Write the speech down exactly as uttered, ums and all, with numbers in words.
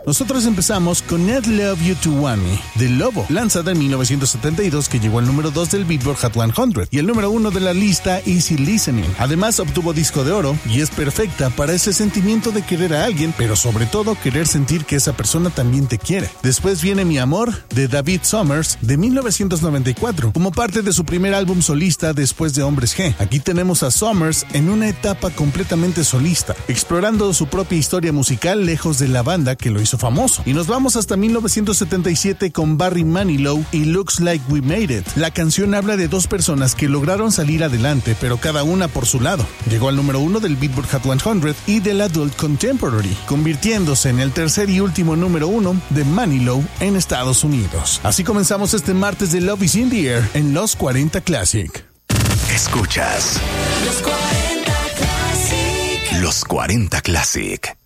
Nosotros empezamos con I'd Love You to Want Me, de Lobo, lanzada en mil novecientos setenta y dos, que llegó al número dos del Billboard Hot cien y el número uno de la lista Easy Listening. Además, obtuvo disco de oro y es perfecta para ese sentimiento de querer a alguien, pero sobre todo querer sentir que esa persona también te quiere. Después viene Mi Amor, de David Summers, de mil novecientos noventa y cuatro, como parte de su primer álbum solista después de Hombres G. Aquí tenemos a Summers en una etapa completamente solista, explorando su propia historia musical lejos de la banda que lo hizo famoso. Y nos vamos hasta mil novecientos setenta y siete con Barry Manilow y Looks Like We Made It. La canción habla de dos personas que lograron salir adelante, pero cada una por su lado. Llegó al número uno del Billboard Hot cien y del Adult Contemporary, convirtiéndose en el tercer y último número uno de Manilow en Estados Unidos. Así comenzamos este martes de Love is in the Air en Los cuarenta Classic. Escuchas Los cuarenta Classic. Los cuarenta Classic.